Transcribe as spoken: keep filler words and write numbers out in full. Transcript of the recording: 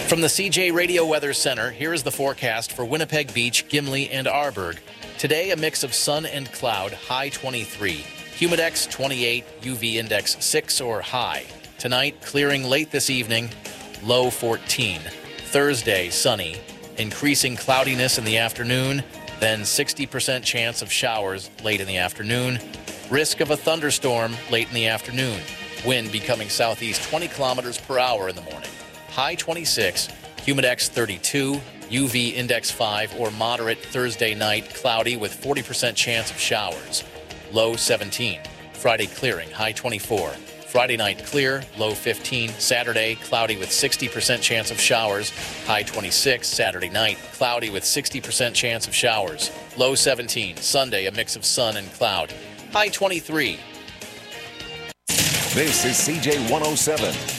From the C J Radio Weather Center, here is the forecast for Winnipeg Beach, Gimli, and Arborg. Today, a mix of sun and cloud, high twenty-three. Humidex twenty-eight, U V index six or high. Tonight, clearing late this evening, low fourteen. Thursday, sunny. Increasing cloudiness in the afternoon, then sixty percent chance of showers late in the afternoon. Risk of a thunderstorm late in the afternoon. Wind becoming southeast twenty kilometers per hour in the morning. High twenty-six, Humidex thirty-two, U V index five or moderate Thursday night, cloudy with forty percent chance of showers. Low seventeen. Friday clearing, high twenty-four. Friday night clear, low fifteen. Saturday, cloudy with sixty percent chance of showers, high twenty-six. Saturday night, cloudy with sixty percent chance of showers, low seventeen. Sunday, a mix of sun and cloud, high twenty-three. This is C J one oh seven.